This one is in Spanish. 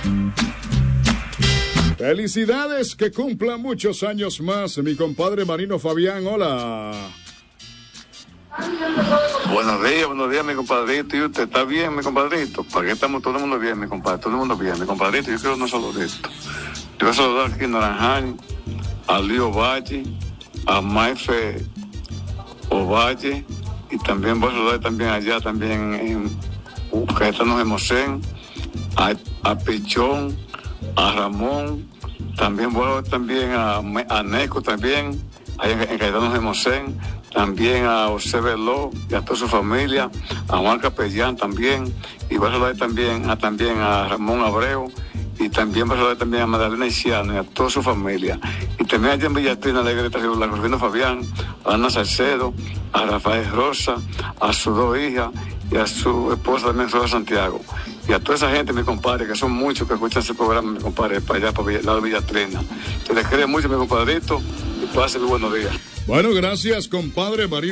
Felicidades, que cumpla muchos años más, mi compadre Marino Fabián. Hola. Buenos días, mi compadrito. ¿Y usted está bien, mi compadrito? ¿Para qué estamos todo el mundo bien, mi compadre? Todo el mundo bien, mi compadrito. Yo quiero no solo de esto. Yo voy a saludar aquí en Naranjal, a Lío Valle, a Maife Ovalle, y también voy a saludar también allá, también en Cayetano de Mosén, a Pichón, a Ramón, también voy a saludar también a Neco también, allá en Cayetano de Mosén, también a José Veló y a toda su familia, a Juan Capellán también, y voy a saludar también a Ramón Abreu, y también voy a saludar también a Magdalena Isiano y a toda su familia, y también allá en Villatrina, Alegreta, la Corvino Fabián, a Ana Salcedo, a Rafael Rosa, a sus dos hijas y a su esposa también, Rosa Santiago, y a toda esa gente, mi compadre, que son muchos que escuchan ese programa, mi compadre, para allá, para la Villatrina. Se les quiere mucho, mi compadrito, y pase muy buenos días. Bueno, gracias, compadre Marino.